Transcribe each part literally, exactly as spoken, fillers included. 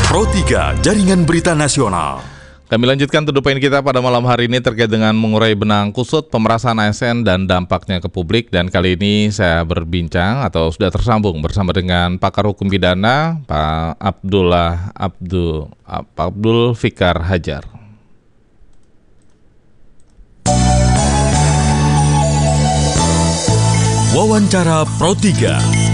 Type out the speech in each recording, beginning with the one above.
Pro tiga, Jaringan Berita Nasional. Kami lanjutkan to the point kita pada malam hari ini terkait dengan mengurai benang kusut pemerasan A S N dan dampaknya ke publik. Dan kali ini saya berbincang atau sudah tersambung bersama dengan pakar hukum pidana Pak Abdullah Abdul Pak Abdul Fikar Hajar. Wawancara Pro tiga.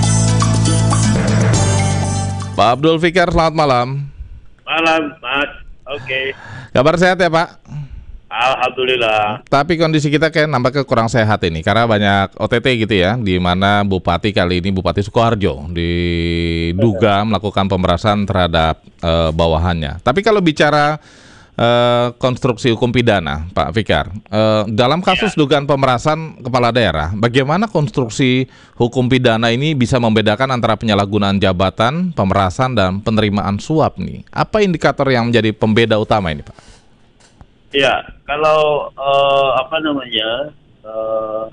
Pak Abdul Fikar, selamat malam. Malam, Mas. Oke. Okay. Kabar sehat ya, Pak? Alhamdulillah. Tapi kondisi kita kayak nampaknya kurang sehat ini karena banyak O T T gitu ya, di mana Bupati kali ini Bupati Sukoharjo diduga melakukan pemerasan terhadap uh, bawahannya. Tapi kalau bicara uh, konstruksi hukum pidana, Pak Fikar, uh, dalam kasus ya. dugaan pemerasan kepala daerah, bagaimana konstruksi hukum pidana ini bisa membedakan antara penyalahgunaan jabatan, pemerasan, dan penerimaan suap nih? Apa indikator yang menjadi pembeda utama ini, Pak? Ya, kalau uh, apa namanya uh,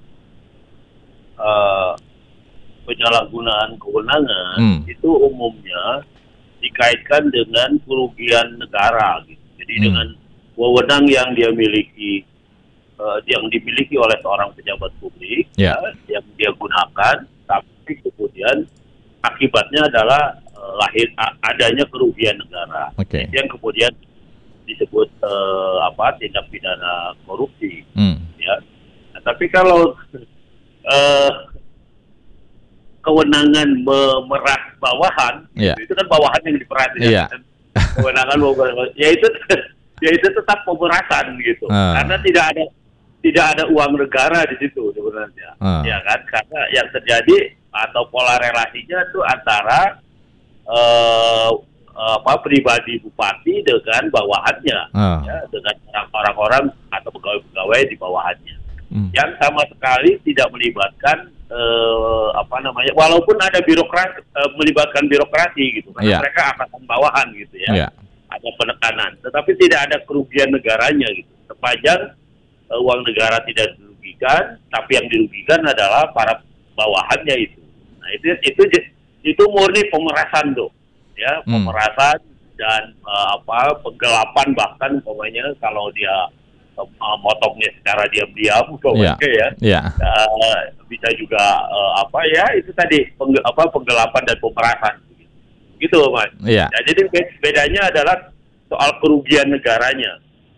uh, penyalahgunaan kewenangan hmm. itu umumnya dikaitkan dengan kerugian negara, gitu. Jadi hmm. dengan wewenang yang dia miliki, uh, yang dimiliki oleh seorang pejabat publik, yeah. ya, yang dia gunakan, tapi kemudian akibatnya adalah uh, lahir a- adanya kerugian negara, okay. yang kemudian disebut uh, apa tindak pidana korupsi, hmm. ya. Nah, tapi kalau uh, kewenangan memeras bawahan, yeah. itu kan bawahan yang diperhatikan, yeah. kewenangan bawahan, ya itu, ya itu tetap pemerasan gitu, uh. karena tidak ada tidak ada uang negara di situ sebenarnya, uh. ya kan? Karena yang terjadi atau pola relasinya itu antara uh, apa pribadi bupati dengan bawahannya, oh. ya, dengan orang-orang atau pegawai-pegawai di bawahannya, hmm. yang sama sekali tidak melibatkan eh, apa namanya, walaupun ada birokrasi, eh, melibatkan birokrasi gitu, karena yeah. mereka atasan bawahan gitu ya, yeah. ada penekanan, tetapi tidak ada kerugian negaranya gitu, sepanjang eh, uang negara tidak dirugikan, tapi yang dirugikan adalah para bawahannya itu. Nah itu itu itu murni pemerasan tuh. Ya, pemerasan hmm. dan uh, apa penggelapan, bahkan umpamanya kalau dia uh, motongnya secara diam-diam umpamanya yeah. ya yeah. Uh, bisa juga uh, apa ya itu tadi peng, apa penggelapan dan pemerasan gitu, Mas. Yeah. Ya, jadi bedanya adalah soal kerugian negaranya.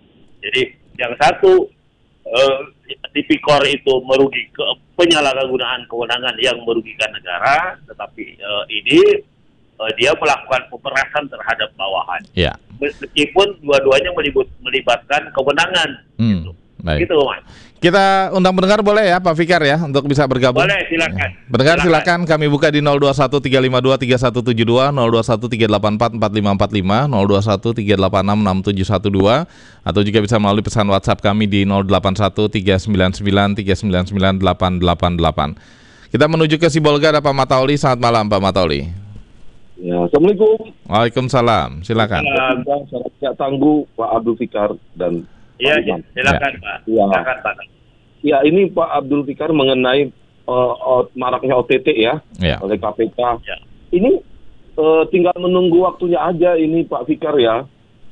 Jadi yang satu uh, tipikor itu merugi ke penyalahgunaan kewenangan yang merugikan negara, tetapi uh, ini dia melakukan pemerasan terhadap bawahan, ya. Meskipun dua-duanya melibut, melibatkan kewenangan, hmm, gitu. Baik. Gitu, Mas. Kita undang pendengar boleh ya, Pak Fikar ya, untuk bisa bergabung. Boleh, silakan. Pendengar silakan. silakan, kami buka di nol dua satu tiga lima dua tiga satu tujuh dua, nol dua satu tiga delapan empat empat lima empat lima, nol dua satu tiga delapan enam enam tujuh satu dua, atau juga bisa melalui pesan WhatsApp kami di nol delapan satu tiga sembilan sembilan tiga sembilan sembilan delapan delapan delapan. Kita menuju ke Sibolga, ada Pak Matauli. Selamat malam, Pak Matauli. Ya, Assalamualaikum. Waalaikumsalam. Silakan. Saya tangguh Pak Abdul Fikar dan ya, Pak ya, silakan ya. Pak. Ya. Silakan Pak. Ya, ini Pak Abdul Fikar mengenai uh, uh, maraknya O T T ya, ya. oleh K P K. Ya. Ini uh, tinggal menunggu waktunya aja ini Pak Fikar ya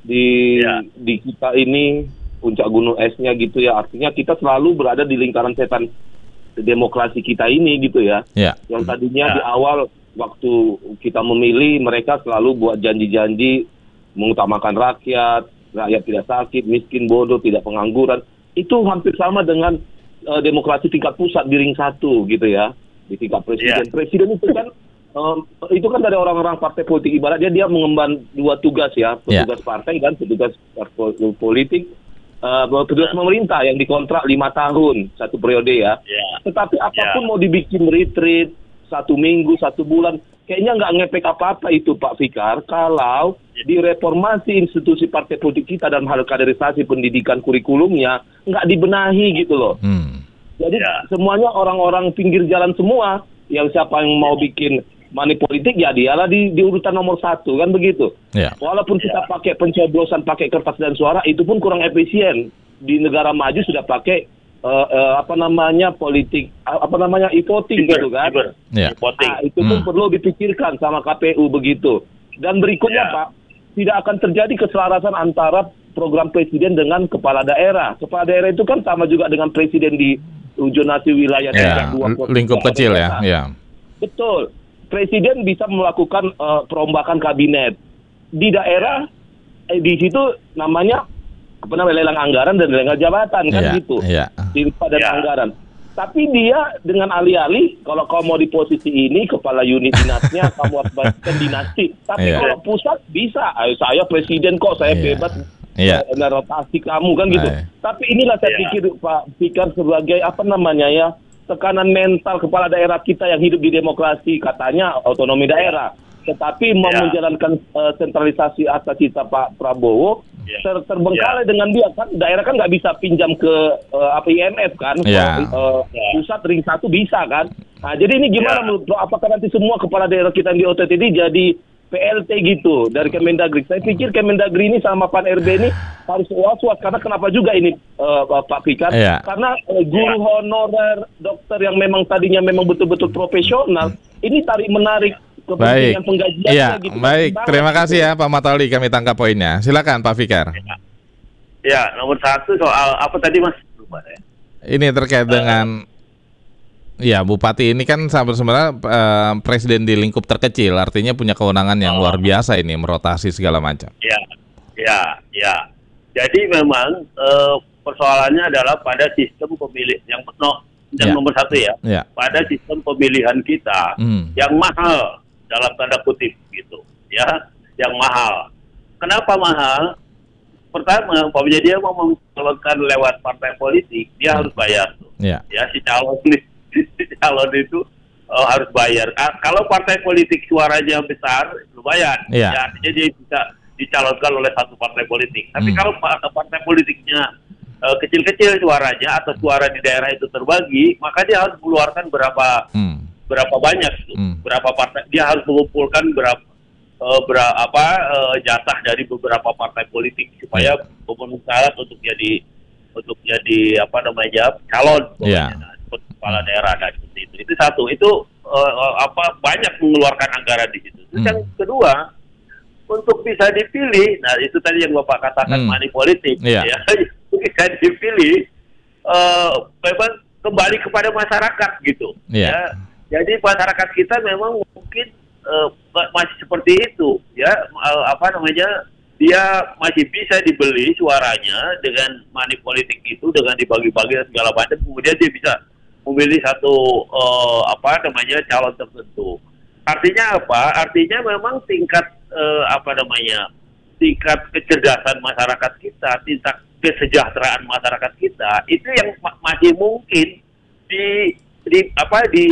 di ya. di kita ini puncak gunung esnya gitu ya. Artinya kita selalu berada di lingkaran setan demokrasi kita ini gitu ya. ya. Yang tadinya ya. di awal waktu kita memilih, mereka selalu buat janji-janji mengutamakan rakyat, rakyat tidak sakit, miskin, bodoh, tidak pengangguran. Itu hampir sama dengan uh, demokrasi tingkat pusat di ring satu gitu ya, di tingkat presiden. Yeah. Presiden itu kan um, itu kan dari orang-orang partai politik, ibaratnya dia mengemban dua tugas ya, petugas yeah. partai dan petugas politik, uh, petugas yeah. pemerintah yang dikontrak lima tahun satu periode ya. Yeah. Tetapi apapun yeah. mau dibikin retreat satu minggu, satu bulan, kayaknya nggak ngepek apa-apa itu Pak Fikar, kalau direformasi institusi partai politik kita dalam hal kaderisasi pendidikan kurikulumnya, nggak dibenahi gitu loh. Hmm. Jadi ya. semuanya orang-orang pinggir jalan semua, yang siapa yang mau bikin money politik, ya dialah di, di urutan nomor satu, kan begitu. Ya. Walaupun ya. kita pakai pencoblosan, pakai kertas dan suara, itu pun kurang efisien. Di negara maju sudah pakai Uh, uh, apa namanya politik uh, apa namanya e-voting gitu kan, yeah. nah, itu pun hmm. perlu dipikirkan sama K P U begitu. Dan berikutnya yeah. Pak, tidak akan terjadi keselarasan antara program presiden dengan kepala daerah. Kepala daerah itu kan sama juga dengan presiden di zonasi wilayah daerah. Ya, dua lingkup kecil ya. ya. Betul. Presiden bisa melakukan uh, perombakan kabinet. Di daerah, eh, di situ namanya apa namanya lelang anggaran dan lelang jabatan kan ya, gitu. Ya. Di padan ya. anggaran. Tapi dia dengan alih-alih, kalau kamu mau di posisi ini, kepala unit dinasnya, kamu harus bagikan dinasti. Tapi yeah. kalau pusat bisa, ayo saya presiden kok, saya yeah. bebas yeah. uh, rotasi kamu kan gitu. Aye. Tapi inilah saya yeah. pikir Pak Fikar sebagai apa namanya ya, tekanan mental kepala daerah kita yang hidup di demokrasi, katanya otonomi daerah. Tetapi mau yeah. menjalankan uh, sentralisasi atas cita Pak Prabowo, yeah. ter terbengkalai yeah. dengan dia kan daerah kan nggak bisa pinjam ke uh, apa I M F kan, yeah. uh, yeah. pusat ring satu bisa kan. Nah jadi ini gimana yeah. menurut Bro? Apakah nanti semua kepala daerah kita di O T T ini jadi P L T gitu dari Kemendagri? Saya pikir Kemendagri ini sama Pan R B ini harus was-was karena kenapa juga ini uh, Pak Fikar? Yeah. Karena uh, guru yeah. honorer, dokter yang memang tadinya memang betul-betul profesional, ini tarik menarik. Baik, iya, gitu. baik. Terima kasih ya Pak Matali, kami tangkap poinnya. Silakan Pak Fikar. Ya, ya nomor satu soal apa tadi Mas? Lupa ya. Ini terkait uh, dengan, ya Bupati ini kan sebenarnya uh, presiden di lingkup terkecil, artinya punya kewenangan yang uh, luar biasa ini, merotasi segala macam. Ya, ya, ya. Jadi memang uh, persoalannya adalah pada sistem pemilih yang no, yang ya. nomor satu ya, ya, pada sistem pemilihan kita hmm. yang mahal. Dalam tanda kutip gitu, ya, yang mahal. Kenapa mahal? Pertama, umpamanya dia mau mencalonkan lewat partai politik, dia hmm. harus bayar tuh. Ya. ya, si calon si calon itu uh, harus bayar. Ah, kalau partai politik suaranya besar, lumayan. Ya. ya, artinya dia bisa dicalonkan oleh satu partai politik. Tapi hmm. kalau partai politiknya uh, kecil-kecil suaranya atau suara di daerah itu terbagi, maka dia harus mengeluarkan berapa. Hmm. berapa banyak, hmm. berapa partai dia harus mengumpulkan berapa uh, berapa uh, jatah dari beberapa partai politik supaya hmm. memenuhi syarat untuk jadi untuk jadi apa namanya calon yeah. kepala daerah dan seperti itu. Itu satu, itu uh, apa banyak mengeluarkan anggaran di situ. Terus hmm. yang kedua, untuk bisa dipilih, nah itu tadi yang Bapak katakan hmm. money politik, yeah. ya bisa dipilih, uh, memang kembali kepada masyarakat gitu, yeah. ya. Jadi masyarakat kita memang mungkin uh, masih seperti itu, ya uh, apa namanya dia masih bisa dibeli suaranya dengan money politik itu dengan dibagi-bagi dan segala macam, kemudian dia bisa memilih satu uh, apa namanya calon tertentu. Artinya apa? Artinya memang tingkat uh, apa namanya tingkat kecerdasan masyarakat kita, tingkat kesejahteraan masyarakat kita itu yang ma masih mungkin di di apa di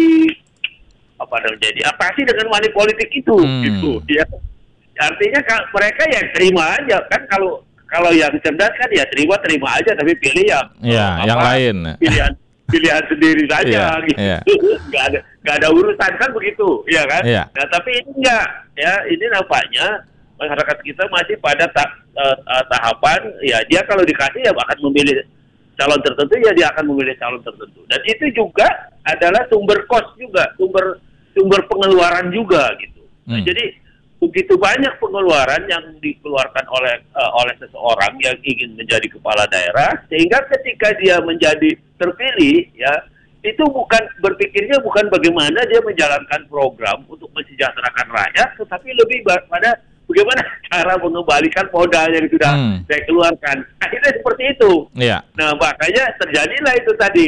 apa namanya diatasi dengan money politik itu hmm. gitu ya. Artinya mereka ya terima aja kan, kalau kalau yang cerdas kan ya terima terima aja, tapi pilih yang ya, apa, yang lain pilihan pilihan sendiri saja, yeah, gitu yeah. nggak ada nggak ada urusan kan begitu ya kan. Yeah. Nah tapi ini enggak ya, ini nampaknya masyarakat kita masih pada ta uh, uh, tahapan ya dia kalau dikasih ya akan memilih calon tertentu, ya dia akan memilih calon tertentu, dan itu juga adalah sumber cost juga, sumber sumber pengeluaran juga gitu. Nah, hmm. jadi begitu banyak pengeluaran yang dikeluarkan oleh uh, oleh seseorang yang ingin menjadi kepala daerah, sehingga ketika dia menjadi terpilih ya itu bukan berpikirnya bukan bagaimana dia menjalankan program untuk mensejahterakan rakyat, tetapi lebih pada bagaimana cara mengembalikan modal yang sudah hmm. saya keluarkan. Akhirnya seperti itu. Yeah. Nah makanya terjadilah itu tadi,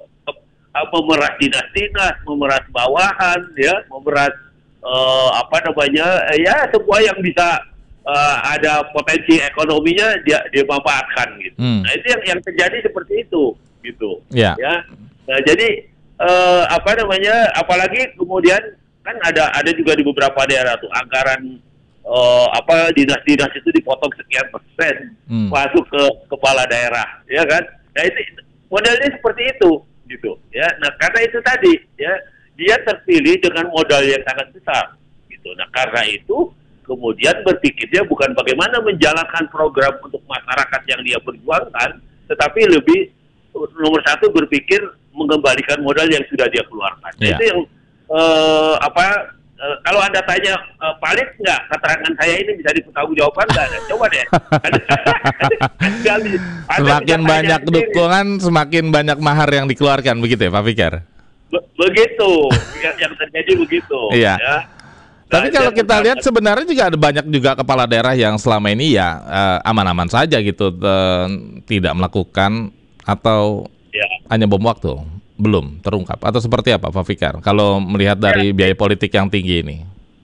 memeras dinas-dinas, memeras bawahan, ya, memeras uh, apa namanya, ya semua yang bisa uh, ada potensi ekonominya dia dia manfaatkan gitu. Hmm. Nah itu yang yang terjadi seperti itu, gitu. Yeah. Ya. Nah jadi uh, apa namanya, apalagi kemudian kan ada ada juga di beberapa daerah tuh anggaran uh, apa dinas-dinas itu dipotong sekian persen hmm. masuk ke kepala daerah, ya kan? Nah itu modelnya seperti itu. Gitu ya. Nah karena itu tadi ya dia terpilih dengan modal yang sangat besar gitu. Nah karena itu kemudian berpikirnya bukan bagaimana menjalankan program untuk masyarakat yang dia perjuangkan, tetapi lebih nomor satu berpikir mengembalikan modal yang sudah dia keluarkan. Yeah. Itu yang eh, apa uh, kalau Anda tanya uh, valid nggak keterangan saya ini bisa dipertanggungjawabkan nggak? Coba deh. Semakin banyak dukungan, semakin banyak mahar yang dikeluarkan, begitu ya Pak Fikar? Be- begitu, yang, yang terjadi begitu. Iya. Ya. Tapi kalau kita lihat sebenarnya juga ada banyak juga kepala daerah yang selama ini ya uh, aman-aman saja gitu, uh, tidak melakukan atau ya. hanya bom waktu, belum terungkap atau seperti apa Pak Fikar? Kalau melihat dari ya. biaya politik yang tinggi ini.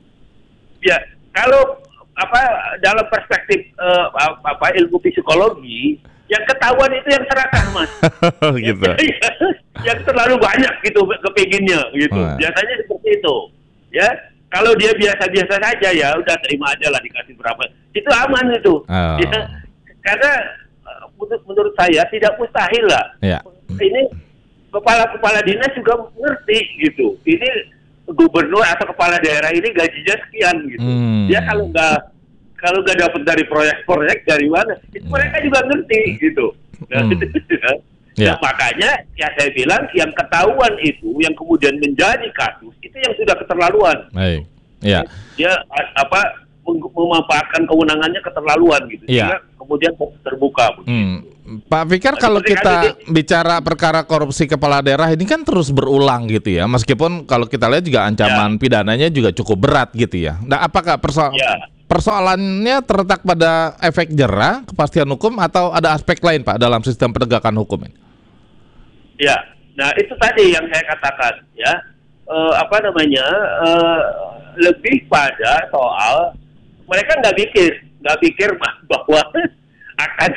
Ya, kalau apa dalam perspektif uh, apa ilmu psikologi, yang ketahuan itu yang serakah, Mas. Gitu. Yang terlalu banyak gitu kepinginnya gitu. Oh. Biasanya seperti itu. Ya. Kalau dia biasa-biasa saja ya udah terima aja lah dikasih berapa. Itu aman itu. Oh. Ya, karena menurut, menurut saya tidak mustahil lah. Ya. Ini kepala-kepala dinas juga ngerti gitu. Ini gubernur atau kepala daerah ini gajinya sekian gitu. Hmm. Dia kalau nggak kalau nggak dapat dari proyek-proyek dari mana, itu mereka juga ngerti gitu. Hmm. Ya. Nah, makanya ya saya bilang yang ketahuan itu yang kemudian menjadi kasus itu yang sudah keterlaluan. Baik. Ya. Dia apa memanfaatkan kewenangannya keterlaluan gitu. Ya. Sehingga kemudian terbuka. Hmm. Pak Fikar, kalau kita bicara perkara korupsi kepala daerah ini kan terus berulang gitu ya. Meskipun kalau kita lihat juga ancaman ya. pidananya juga cukup berat gitu ya. Nah, apakah persoalan ya. persoalannya terletak pada efek jera, kepastian hukum atau ada aspek lain Pak dalam sistem penegakan hukum ini? Ya, nah itu tadi yang saya katakan ya, e, apa namanya e, lebih pada soal mereka nggak pikir, nggak pikir bahwa akan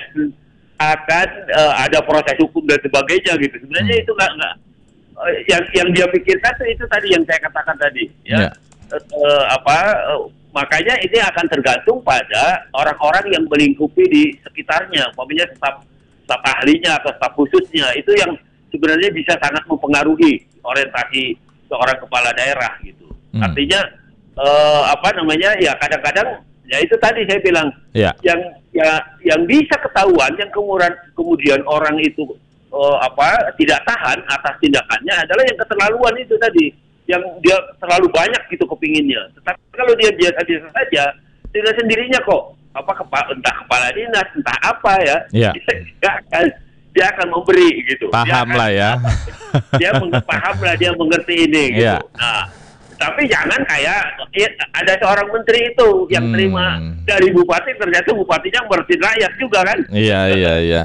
akan e, ada proses hukum dan sebagainya gitu. Sebenarnya hmm. itu nggak nggak e, yang yang dia pikirkan itu tadi yang saya katakan tadi ya, ya. E, e, apa e, makanya ini akan tergantung pada orang-orang yang melingkupi di sekitarnya, umpamanya staf staf ahlinya atau staf khususnya itu yang sebenarnya bisa sangat mempengaruhi orientasi seorang kepala daerah gitu. Hmm. Artinya eh, apa namanya ya kadang-kadang ya itu tadi saya bilang ya. yang ya yang bisa ketahuan yang kemudian kemudian orang itu eh, apa tidak tahan atas tindakannya adalah yang keterlaluan itu tadi, yang dia terlalu banyak gitu kepinginnya. Tetapi kalau dia biasa-biasa saja tidak sendirinya kok apa kepa, entah kepala dinas entah apa ya, ya. Dia akan dia akan memberi gitu. Paham akan, lah ya. Dia paham lah, dia mengerti ini gitu. Yeah. Nah, tapi jangan kayak ya, ada seorang menteri itu yang hmm. terima dari bupati, ternyata bupatinya ngertiin rakyat juga kan. Iya iya iya.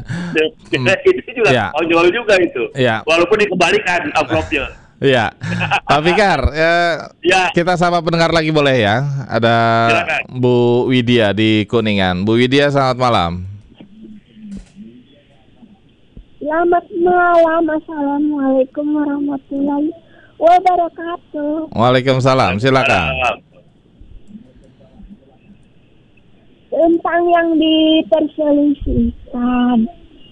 Itu juga yeah. konyol juga itu. Yeah. Walaupun dikembalikan amplopnya. Iya. Pak Fikar, eh, ya. kita sama pendengar lagi boleh ya? Ada silakan. Bu Widya di Kuningan. Bu Widya, selamat malam. Selamat malam, assalamualaikum warahmatullahi wabarakatuh. Waalaikumsalam, silakan. Tentang yang diperselisihkan.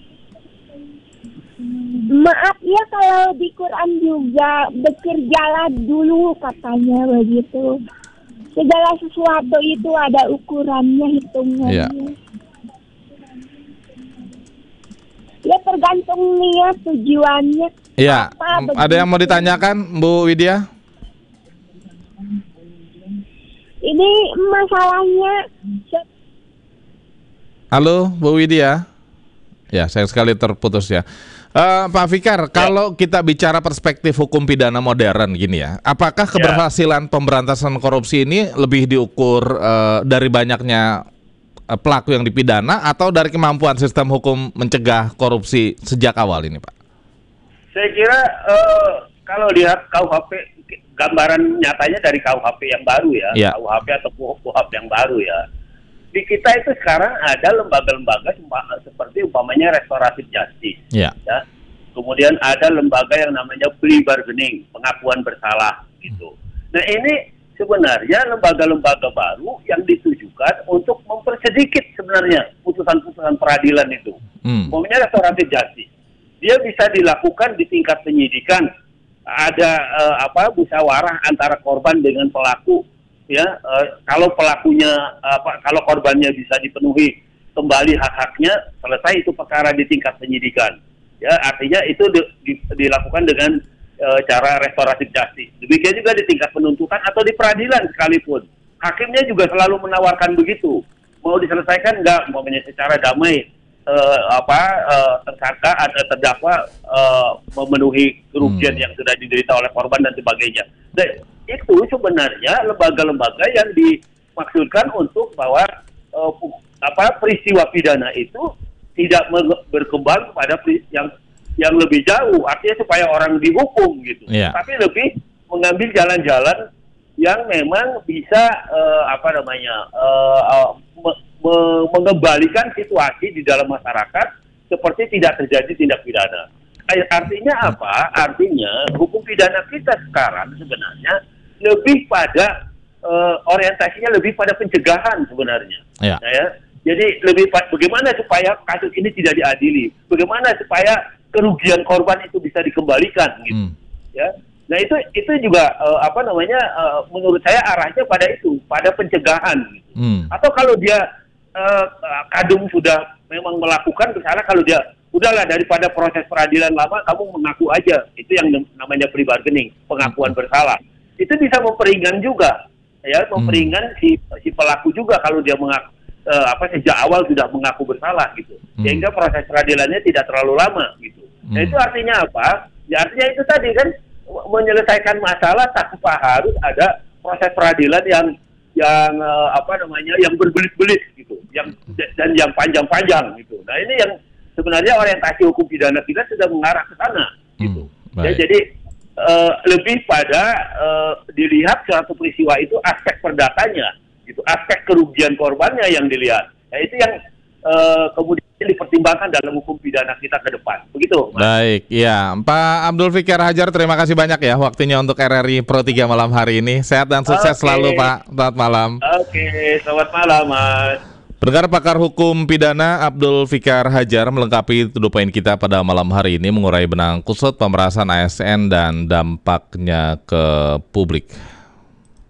Maaf ya kalau di Quran juga bekerjalah dulu katanya begitu. Segala sesuatu itu ada ukurannya, hitungannya. Ya. Ya tergantung niat tujuannya. Iya. Ada yang mau ditanyakan, Bu Widya? Ini masalahnya. Halo, Bu Widya. Ya, sayang sekali terputus ya. Uh, Pak Fikar, ya. Kalau kita bicara perspektif hukum pidana modern gini ya, apakah keberhasilan ya. pemberantasan korupsi ini lebih diukur uh, dari banyaknya pelaku yang dipidana atau dari kemampuan sistem hukum mencegah korupsi sejak awal ini, Pak? Saya kira uh, kalau lihat K U H P, gambaran nyatanya dari K U H P yang baru ya, ya. K U H P atau K U H P yang baru ya. Di kita itu sekarang ada lembaga-lembaga seperti umpamanya restoratif justice, ya. ya. Kemudian ada lembaga yang namanya plea bargaining, pengakuan bersalah gitu. Nah ini sebenarnya lembaga-lembaga baru yang ditujukan untuk mempersedikit sebenarnya putusan-putusan peradilan itu. Hmm. Umpamanya restoratif justice, dia bisa dilakukan di tingkat penyidikan, ada uh, apa musyawarah antara korban dengan pelaku, ya uh, kalau pelakunya apa kalau korbannya bisa dipenuhi kembali hak-haknya, selesai itu perkara di tingkat penyidikan. Ya artinya itu di, di, dilakukan dengan uh, cara restoratif justice. Demikian juga di tingkat penuntutan atau di peradilan sekalipun. Hakimnya juga selalu menawarkan begitu. Mau diselesaikan enggak, umpamanya secara damai, uh, apa uh, tersangka atau terdakwa uh, memenuhi kerugian hmm. yang sudah diderita oleh korban dan sebagainya. Dan itu sebenarnya lembaga-lembaga yang dimaksudkan untuk bahwa uh, apa peristiwa pidana itu tidak berkembang pada yang yang lebih jauh, artinya supaya orang dihukum gitu, yeah. tapi lebih mengambil jalan-jalan yang memang bisa uh, apa namanya uh, uh, me me mengembalikan situasi di dalam masyarakat seperti tidak terjadi tindak pidana. Artinya apa? Artinya hukum pidana kita sekarang sebenarnya lebih pada uh, orientasinya lebih pada pencegahan sebenarnya. Yeah. Ya. Jadi lebih bagaimana supaya kasus ini tidak diadili, bagaimana supaya kerugian korban itu bisa dikembalikan, gitu, hmm. ya. Nah itu itu juga uh, apa namanya uh, menurut saya arahnya pada itu, pada pencegahan. Gitu. Hmm. Atau kalau dia uh, kadung sudah memang melakukan, misalnya kalau dia udahlah daripada proses peradilan lama, kamu mengaku aja, itu yang namanya plea bargaining, pengakuan hmm. bersalah. Itu bisa memperingan juga, ya, memperingan hmm. si si pelaku juga kalau dia mengaku. Uh, apa sejak awal sudah mengaku bersalah gitu, hmm. sehingga proses peradilannya tidak terlalu lama gitu. Hmm. Nah itu artinya apa? Ya artinya itu tadi kan menyelesaikan masalah tanpa harus ada proses peradilan yang yang uh, apa namanya yang berbelit-belit gitu, yang dan yang panjang-panjang gitu. Nah ini yang sebenarnya orientasi hukum pidana kita sudah mengarah ke sana gitu. Hmm. Ya, jadi uh, lebih pada uh, dilihat suatu peristiwa itu aspek perdatanya. Itu aspek kerugian korbannya yang dilihat. Nah, itu yang uh, kemudian dipertimbangkan dalam hukum pidana kita ke depan. Begitu, Mas. Baik, ya. Pak Abdul Fikar Hajar, terima kasih banyak ya waktunya untuk R R I Pro tiga malam hari ini. Sehat dan sukses okay. selalu, Pak. Selamat malam. Oke, okay. Selamat malam, Mas. Pendengar pakar hukum pidana Abdul Fikar Hajar melengkapi to the point kita pada malam hari ini mengurai benang kusut pemerasan A S N dan dampaknya ke publik.